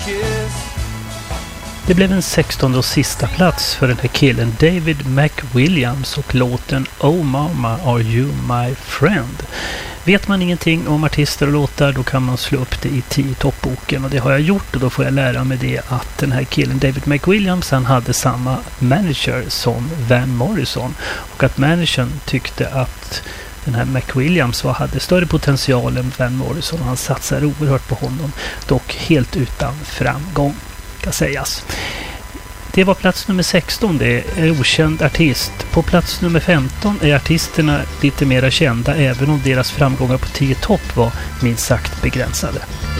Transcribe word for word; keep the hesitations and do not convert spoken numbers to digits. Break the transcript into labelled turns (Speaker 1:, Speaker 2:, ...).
Speaker 1: Det blev en sextonde och sista plats för den här killen David McWilliams och låten Oh Mama Are You My Friend. Vet man ingenting om artister och låtar, då kan man slå upp det i tio toppboken, och det har jag gjort, och då får jag lära mig det att den här killen David McWilliams, han hade samma manager som Van Morrison, och att managern tyckte att den här McWilliams var, hade större potential än Van Morrison, och han satsade oerhört på honom, dock helt utan framgång kan sägas. Det var plats nummer sexton, det är okänd artist. På plats nummer femton är artisterna lite mer kända, även om deras framgångar på tio topp var minst sagt begränsade.